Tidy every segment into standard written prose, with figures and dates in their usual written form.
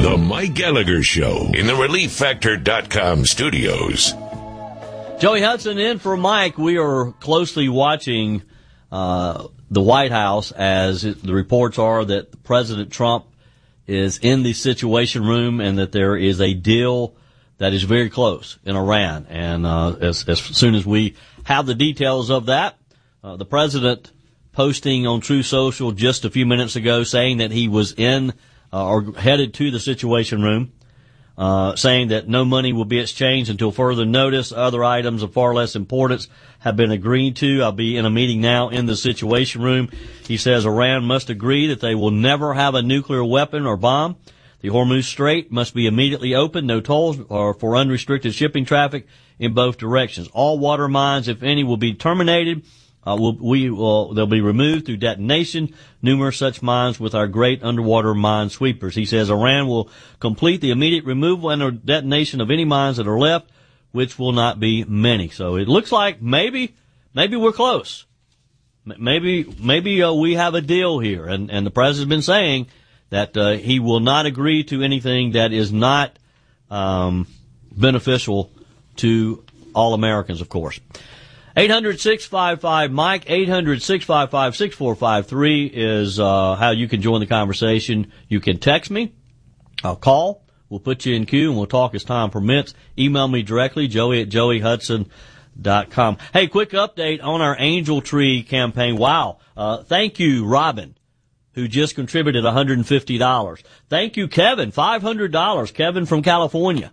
The Mike Gallagher Show in the ReliefFactor.com studios. Joey Hudson in for Mike. We are closely watching the White House as the reports are that President Trump is in the Situation Room and that there is a deal that is very close in Iran. And as soon as we have the details of that, the president posting on True Social just a few minutes ago saying that he was in or headed to the Situation Room, saying that no money will be exchanged until further notice. Other items of far less importance have been agreed to. I'll be in a meeting now in the Situation Room. He says Iran must agree that they will never have a nuclear weapon or bomb. The Hormuz Strait must be immediately opened. No tolls or for unrestricted shipping traffic in both directions. All water mines, if any, will be terminated. They'll be removed through detonation. Numerous such mines with our great underwater mine sweepers. He says Iran will complete the immediate removal and or detonation of any mines that are left, which will not be many. So it looks like maybe we're close. Maybe we have a deal here. And the president's been saying that he will not agree to anything that is not beneficial to all Americans, of course. 800-655-MIKE, 800-655-6453 is how you can join the conversation. You can text me. I'll call. We'll put you in queue, and we'll talk as time permits. Email me directly, joey@joeyhudson.com. Hey, quick update on our Angel Tree campaign. Wow. Thank you, Robin, who just contributed $150. Thank you, Kevin, $500. Kevin from California.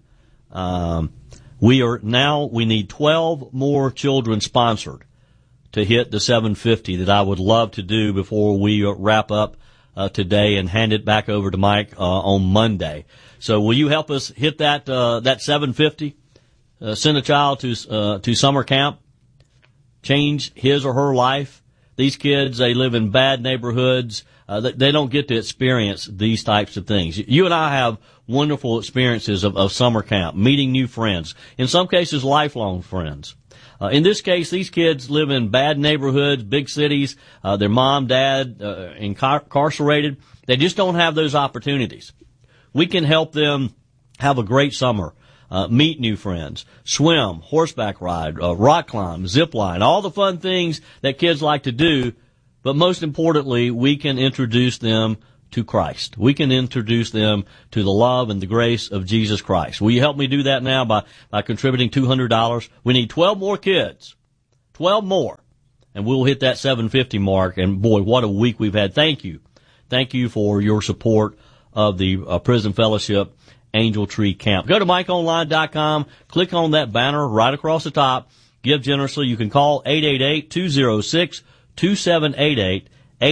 We need 12 more children sponsored to hit the 750 that I would love to do before we wrap up today and hand it back over to Mike on Monday. So will you help us hit that 750? Send a child to summer camp, change his or her life. These kids, they live in bad neighborhoods. They don't get to experience these types of things. You and I have wonderful experiences of summer camp, meeting new friends, in some cases lifelong friends. In this case, these kids live in bad neighborhoods, big cities, their mom, dad, incarcerated. They just don't have those opportunities. We can help them have a great summer, meet new friends, swim, horseback ride, rock climb, zip line, all the fun things that kids like to do. But most importantly, we can introduce them to Christ. We can introduce them to the love and the grace of Jesus Christ. Will you help me do that now by contributing $200? We need 12 more kids. 12 more. And we'll hit that 750 mark. And boy, what a week we've had. Thank you. Thank you for your support of the Prison Fellowship Angel Tree Camp. Go to MikeOnline.com. Click on that banner right across the top. Give generously. You can call 888-206-2788.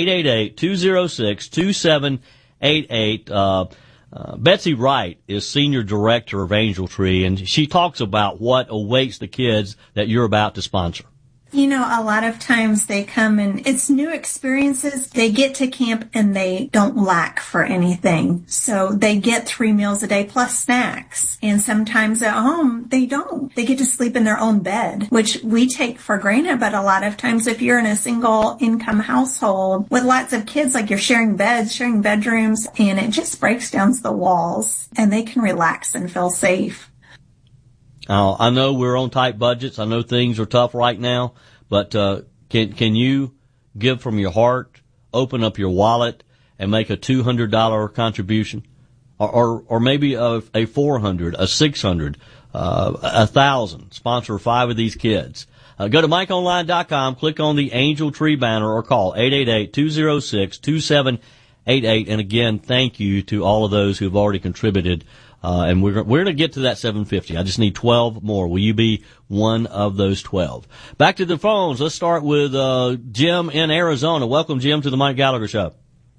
888-206-2788. Betsy Wright is Senior Director of Angel Tree, and she talks about what awaits the kids that you're about to sponsor. You know, a lot of times they come and it's new experiences. They get to camp and they don't lack for anything. So they get 3 meals a day plus snacks. And sometimes at home, they don't. They get to sleep in their own bed, which we take for granted. But a lot of times if you're in a single income household with lots of kids, like you're sharing beds, sharing bedrooms, and it just breaks down the walls and they can relax and feel safe. I know we're on tight budgets. I know things are tough right now, but can you give from your heart, open up your wallet, and make a $200 contribution, or maybe a $400, a $600, $1,000? Sponsor 5 of these kids. Go to MikeOnline.com, click on the Angel Tree banner, or call 888-206-2788. And again, thank you to all of those who have already contributed. And we're going to get to that 750. I just need 12 more. Will you be one of those 12? Back to the phones. Let's start with Jim in Arizona. Welcome, Jim, to the Mike Gallagher Show.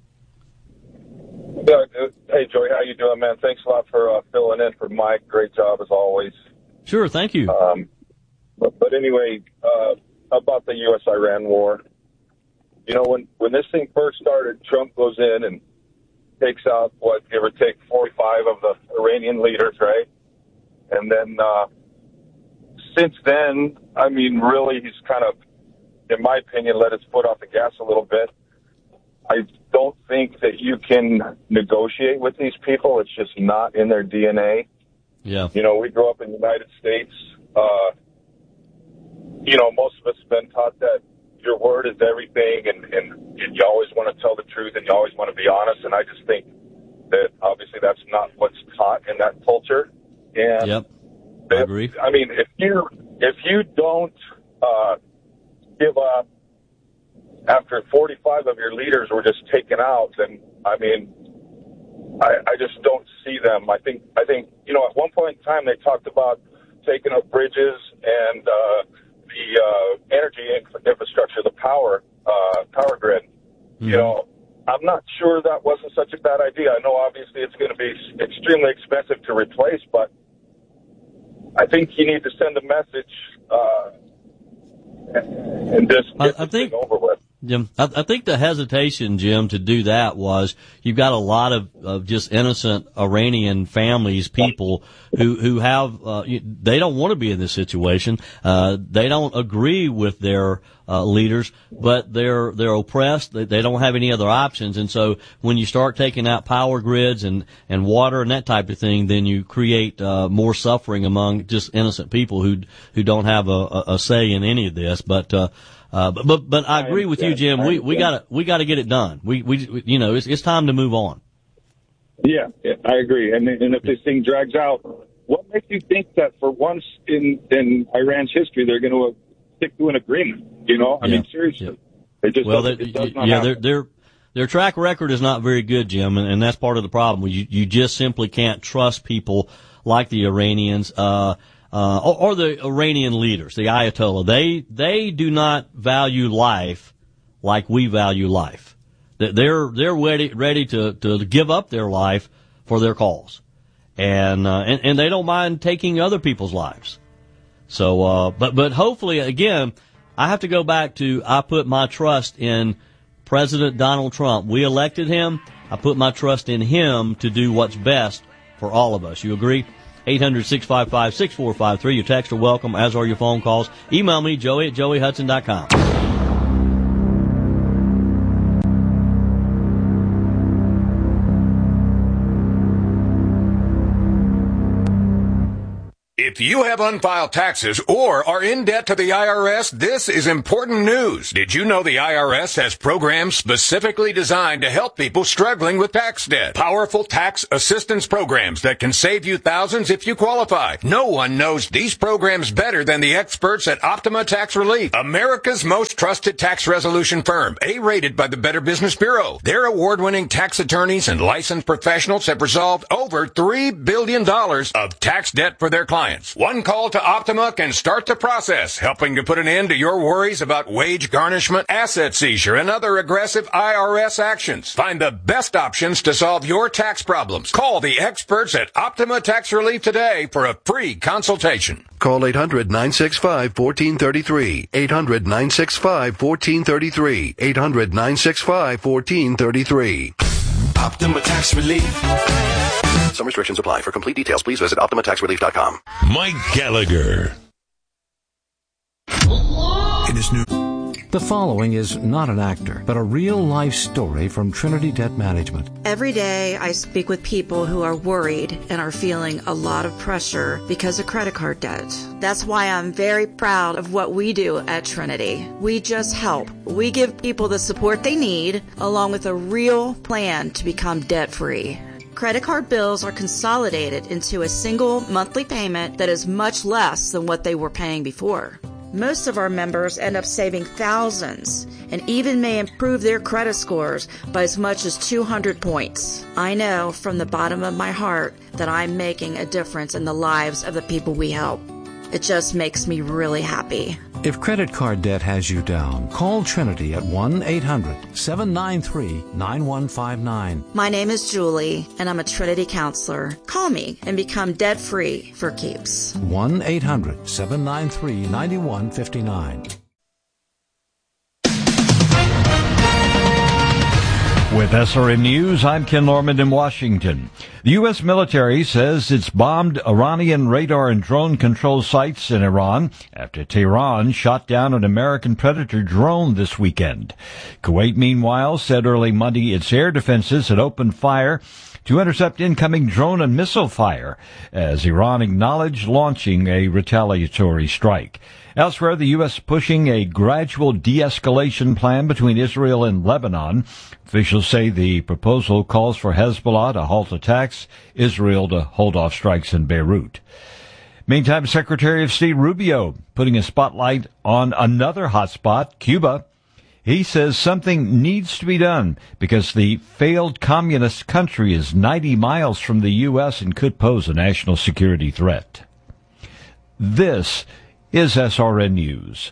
Hey, Joey, how you doing, man? Thanks a lot for filling in for Mike. Great job, as always. Sure, thank you. But anyway, about the U.S.-Iran war, you know, when this thing first started, Trump goes in and takes out, give or take 45 of the Iranian leaders, right? And then since then, I mean, really, he's kind of, in my opinion, let his foot off the gas a little bit. don't think that you can negotiate with these people. It's just not in their DNA. Yeah. You know, we grew up in the United States. You know, most of us have been taught that your word is everything, and you always want to tell the truth, and you always want to be honest. And I just think that obviously that's not what's taught in that culture. And yep, I agree. I mean, if you don't give up after 45 of your leaders were just taken out, then I mean, I just don't see them. I think you know, at one point in time they talked about taking up bridges and the energy infrastructure, the power grid. Mm-hmm. You know, I'm not sure that wasn't such a bad idea. I know obviously it's going to be extremely expensive to replace, but I think you need to send a message and just get this thing over with. Jim, I think the hesitation, Jim, to do that was you've got a lot of just innocent Iranian families, people who have, they don't want to be in this situation. They don't agree with their leaders, but they're oppressed. They don't have any other options. And so when you start taking out power grids and water and that type of thing, then you create more suffering among just innocent people who don't have a say in any of this. But I agree with you, Jim. We gotta get it done. We you know, it's time to move on. Yeah, I agree. And if this thing drags out, what makes you think that for once in Iran's history they're going to stick to an agreement? You know, I mean, seriously. Yeah. Their track record is not very good, Jim, and that's part of the problem. You just simply can't trust people like the Iranians. Or the Iranian leaders, the Ayatollah, they do not value life like we value life. They're ready to give up their life for their cause. And they don't mind taking other people's lives. So, but hopefully, again, I have to go back to, I put my trust in President Donald Trump. We elected him. I put my trust in him to do what's best for all of us. You agree? 800-655-6453. Your texts are welcome, as are your phone calls. Email me, joey@joeyhudson.com. If you have unfiled taxes or are in debt to the IRS, this is important news. Did you know the IRS has programs specifically designed to help people struggling with tax debt? Powerful tax assistance programs that can save you thousands if you qualify. No one knows these programs better than the experts at Optima Tax Relief, America's most trusted tax resolution firm, A-rated by the Better Business Bureau. Their award-winning tax attorneys and licensed professionals have resolved over $3 billion of tax debt for their clients. One call to Optima can start the process, helping to put an end to your worries about wage garnishment, asset seizure, and other aggressive IRS actions. Find the best options to solve your tax problems. Call the experts at Optima Tax Relief today for a free consultation. Call 800-965-1433. 800-965-1433. 800-965-1433. Optima Tax Relief. Some restrictions apply. For complete details, please visit OptimaTaxRelief.com. Mike Gallagher. It is new. The following is not an actor, but a real-life story from Trinity Debt Management. Every day I speak with people who are worried and are feeling a lot of pressure because of credit card debt. That's why I'm very proud of what we do at Trinity. We just help. We give people the support they need, along with a real plan to become debt-free. Credit card bills are consolidated into a single monthly payment that is much less than what they were paying before. Most of our members end up saving thousands and even may improve their credit scores by as much as 200 points. I know from the bottom of my heart that I'm making a difference in the lives of the people we help. It just makes me really happy. If credit card debt has you down, call Trinity at 1-800-793-9159. My name is Julie, and I'm a Trinity counselor. Call me and become debt-free for keeps. 1-800-793-9159. With SRN News, I'm Ken Norman in Washington. The U.S. military says it's bombed Iranian radar and drone control sites in Iran after Tehran shot down an American Predator drone this weekend. Kuwait, meanwhile, said early Monday its air defenses had opened fire to intercept incoming drone and missile fire as Iran acknowledged launching a retaliatory strike. Elsewhere, the U.S. pushing a gradual de-escalation plan between Israel and Lebanon. Officials say the proposal calls for Hezbollah to halt attacks, Israel to hold off strikes in Beirut. Meantime, Secretary of State Rubio putting a spotlight on another hotspot, Cuba. He says something needs to be done because the failed communist country is 90 miles from the U.S. and could pose a national security threat. This is SRN News.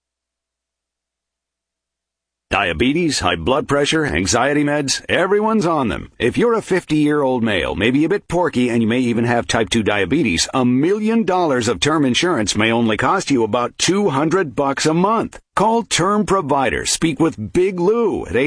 Diabetes, high blood pressure, anxiety meds, everyone's on them. If you're a 50-year-old male, maybe a bit porky, and you may even have type 2 diabetes, $1 million of term insurance may only cost you about $200 a month. Call Term Provider. Speak with Big Lou at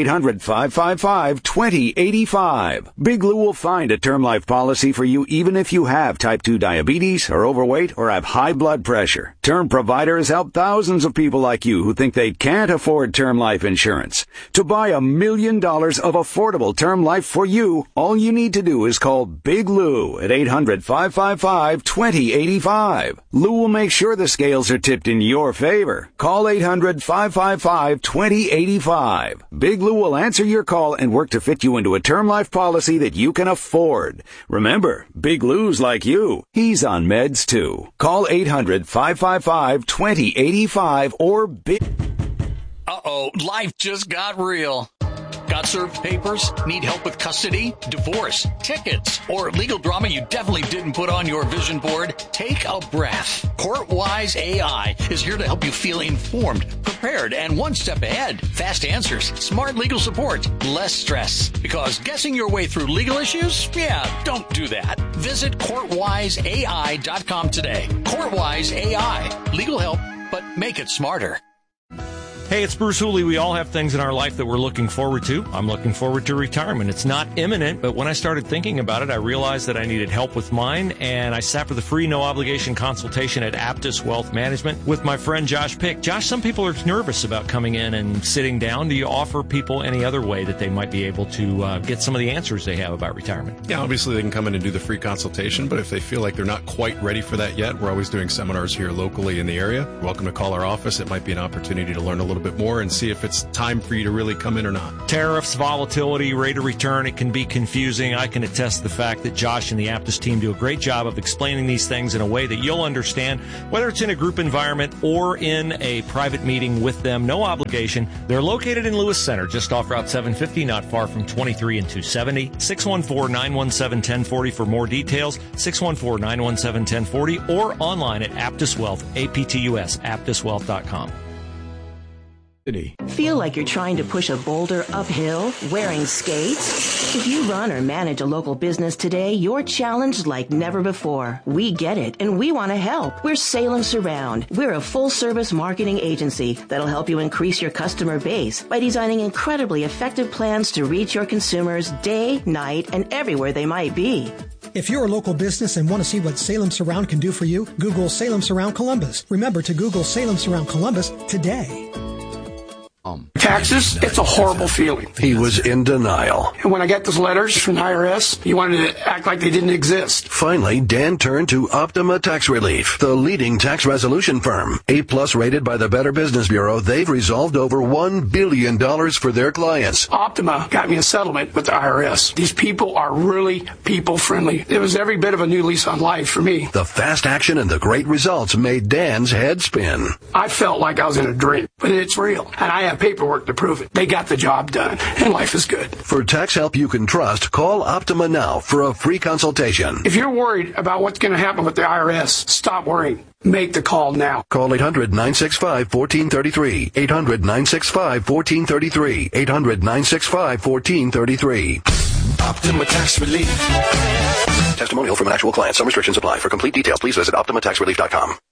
800-555-2085. Big Lou will find a term life policy for you even if you have type 2 diabetes, are overweight, or have high blood pressure. Term Provider has helped thousands of people like you who think they can't afford term life insurance. To buy $1 million of affordable term life for you, all you need to do is call Big Lou at 800-555-2085. Lou will make sure the scales are tipped in your favor. Call 800-555-2085. Big Lou will answer your call and work to fit you into a term life policy that you can afford. Remember, Big Lou's like you. He's on meds too. Call 800-555-2085 or Big... Uh-oh, life just got real. Got served papers? Need help with custody, divorce, tickets, or legal drama you definitely didn't put on your vision board? Take a breath. CourtWise AI is here to help you feel informed, prepared, and one step ahead. Fast answers, smart legal support, less stress. Because guessing your way through legal issues? Yeah, don't do that. Visit CourtWiseAI.com today. CourtWise AI. Legal help, but make it smarter. Hey, it's Bruce Hooley. We all have things in our life that we're looking forward to. I'm looking forward to retirement. It's not imminent, but when I started thinking about it, I realized that I needed help with mine, and I sat for the free, no-obligation consultation at Aptus Wealth Management with my friend Josh Pick. Josh, some people are nervous about coming in and sitting down. Do you offer people any other way that they might be able to get some of the answers they have about retirement? Yeah, obviously they can come in and do the free consultation, but if they feel like they're not quite ready for that yet, we're always doing seminars here locally in the area. You're welcome to call our office. It might be an opportunity to learn a little bit more and see if it's time for you to really come in or not. Tariffs, volatility, rate of return, it can be confusing. I can attest to the fact that Josh and the Aptus team do a great job of explaining these things in a way that you'll understand, whether it's in a group environment or in a private meeting with them. No obligation. They're located in Lewis Center, just off Route 750, not far from 23 and 270. 614-917-1040 for more details. 614-917-1040 or online at Aptus Wealth, APTUS, aptuswealth.com. Feel like you're trying to push a boulder uphill wearing skates? If you run or manage a local business today, you're challenged like never before. We get it, and we want to help. We're Salem Surround. We're a full-service marketing agency that'll help you increase your customer base by designing incredibly effective plans to reach your consumers day, night, and everywhere they might be. If you're a local business and want to see what Salem Surround can do for you, Google Salem Surround Columbus. Remember to Google Salem Surround Columbus today. Taxes, it's a horrible feeling. He was in denial. And when I got those letters from the IRS, he wanted to act like they didn't exist. Finally, Dan turned to Optima Tax Relief, the leading tax resolution firm. A+ rated by the Better Business Bureau, they've resolved over $1 billion for their clients. Optima got me a settlement with the IRS. These people are really people-friendly. It was every bit of a new lease on life for me. The fast action and the great results made Dan's head spin. I felt like I was in a dream, but it's real, and I have paperwork to prove it. They got the job done, and life is good. For tax help you can trust, call Optima now for a free consultation. If you're worried about what's going to happen with the IRS, stop worrying. Make the call now. Call 800-965-1433. 800-965-1433. 800-965-1433. Optima Tax Relief. Testimonial from an actual client. Some restrictions apply. For complete details, please visit OptimaTaxRelief.com.